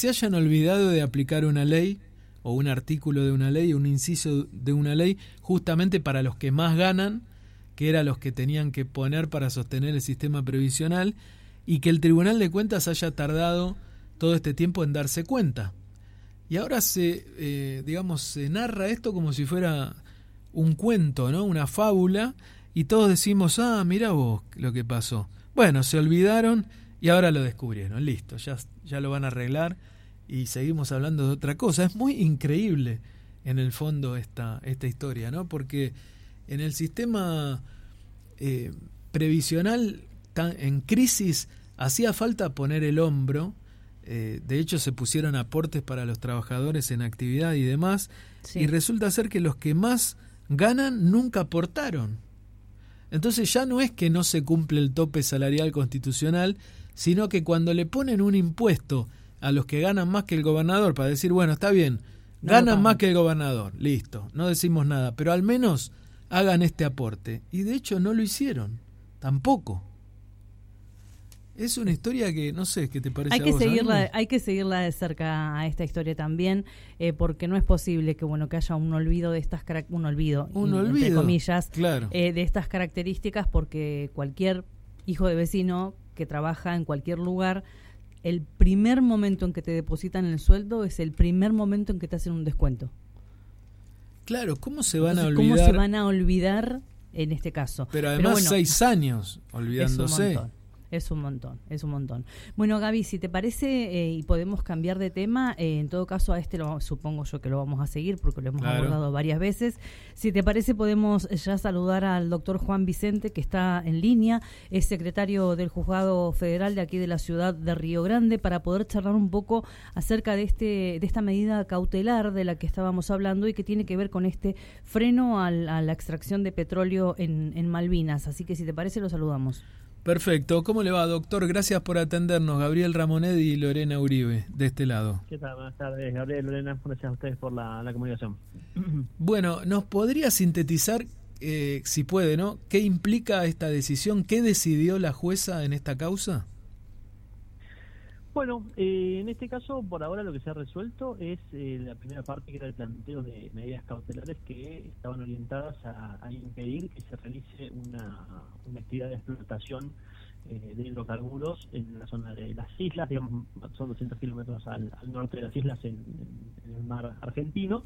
se hayan olvidado de aplicar una ley o un artículo de una ley, un inciso de una ley, justamente para los que más ganan, que eran los que tenían que poner para sostener el sistema previsional, y que el Tribunal de Cuentas haya tardado todo este tiempo en darse cuenta. Y ahora se narra esto como si fuera un cuento, ¿no? Una fábula, y todos decimos, mirá vos lo que pasó. Bueno, se olvidaron y ahora lo descubrieron, listo, ya lo van a arreglar y seguimos hablando de otra cosa. Es muy increíble en el fondo esta historia, ¿no? Porque en el sistema previsional en crisis hacía falta poner el hombro. De hecho se pusieron aportes para los trabajadores en actividad y demás, sí. Y resulta ser que los que más ganan nunca aportaron. Entonces ya no es que no se cumple el tope salarial constitucional, sino que cuando le ponen un impuesto a los que ganan más que el gobernador, para decir, bueno, está bien, ganan más que el gobernador, listo, no decimos nada, pero al menos hagan este aporte. Y de hecho no lo hicieron, tampoco. Es una historia que, no sé, ¿qué te parece a vos? Hay que seguirla de cerca a esta historia también, porque no es posible que haya un olvido de estas entre comillas, claro. De estas características, porque cualquier hijo de vecino que trabaja en cualquier lugar, el primer momento en que te depositan el sueldo es el primer momento en que te hacen un descuento. Claro, ¿cómo se van a olvidar? ¿Cómo se van a olvidar en este caso? Pero además 6 años olvidándose. Es un montón. Bueno, Gaby, si te parece, y podemos cambiar de tema, en todo caso supongo yo que lo vamos a seguir porque lo hemos abordado varias veces. Si te parece, podemos ya saludar al doctor Juan Vicente, que está en línea, es secretario del Juzgado Federal de aquí de la ciudad de Río Grande, para poder charlar un poco acerca de esta medida cautelar de la que estábamos hablando y que tiene que ver con este freno a la extracción de petróleo en Malvinas. Así que si te parece, lo saludamos. Perfecto. ¿Cómo le va, doctor? Gracias por atendernos. Gabriel Ramonedi y Lorena Uribe, de este lado. ¿Qué tal? Buenas tardes, Gabriel, Lorena. Gracias a ustedes por la comunicación. Bueno, ¿nos podría sintetizar, si puede, ¿no? ¿Qué implica esta decisión? ¿Qué decidió la jueza en esta causa? Bueno, en este caso, por ahora lo que se ha resuelto es la primera parte, que era el planteo de medidas cautelares que estaban orientadas a impedir que se realice una actividad de explotación de hidrocarburos en la zona de las islas, digamos, son 200 kilómetros al norte de las islas en el mar argentino,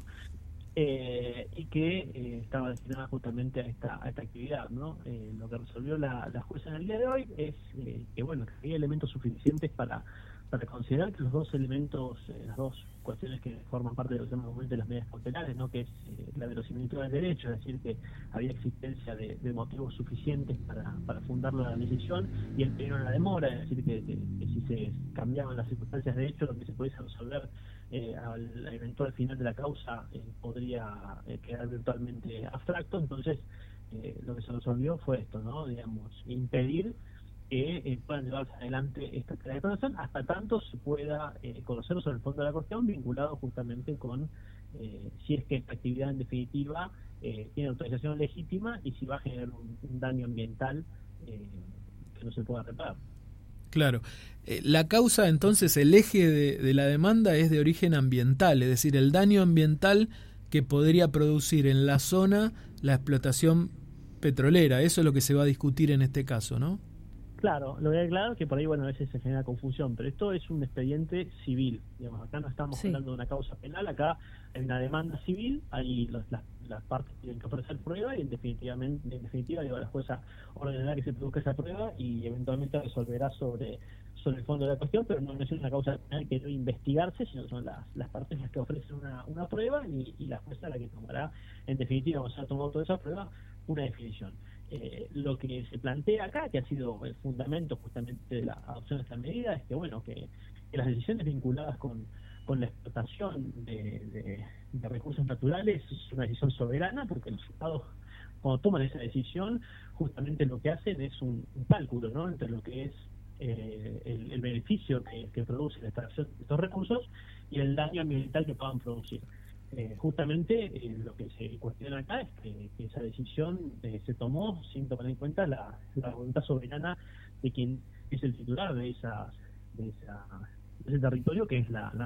y que estaba destinada justamente a esta actividad, ¿no? Lo que resolvió la jueza en el día de hoy es que había elementos suficientes para considerar que los dos elementos, las dos cuestiones que forman parte de lo que se llama comúnmente las medidas cautelares, ¿no? Que es la verosimilitud del derecho, es decir, que había existencia de motivos suficientes para fundar la decisión, y el peligro en la demora, es decir, que si se cambiaban las circunstancias de hecho, lo que se pudiese resolver al eventual final de la causa podría quedar virtualmente abstracto. Entonces lo que se resolvió fue esto, ¿no? Digamos, impedir que puedan llevarse adelante esta tarea de explotación hasta tanto se pueda conocer sobre el fondo de la cuestión, vinculado justamente con si es que esta actividad en definitiva tiene autorización legítima y si va a generar un daño ambiental que no se pueda reparar. Claro. La causa, entonces, el eje de la demanda es de origen ambiental, es decir, el daño ambiental que podría producir en la zona la explotación petrolera. Eso es lo que se va a discutir en este caso, ¿no? Claro, lo voy a aclarar que por ahí, a veces se genera confusión, pero esto es un expediente civil, digamos, acá no estamos hablando de una causa penal, acá hay una demanda civil, ahí las partes tienen que ofrecer prueba y en definitiva la jueza ordenará que se produzca esa prueba y eventualmente resolverá sobre el fondo de la cuestión, pero no es una causa penal que debe investigarse, sino son las partes las que ofrecen una prueba y la jueza la que tomará, en definitiva, cuando se ha tomado toda esa prueba, una definición. Lo que se plantea acá, que ha sido el fundamento justamente de la adopción de esta medida, es que las decisiones vinculadas con la explotación de recursos naturales es una decisión soberana, porque los estados, cuando toman esa decisión, justamente lo que hacen es un cálculo, ¿no?, entre lo que es el beneficio que produce la extracción de estos recursos y el daño ambiental que puedan producir. Justamente lo que se cuestiona acá es que esa decisión se tomó sin tomar en cuenta la voluntad soberana de quien es el titular de ese territorio, que es la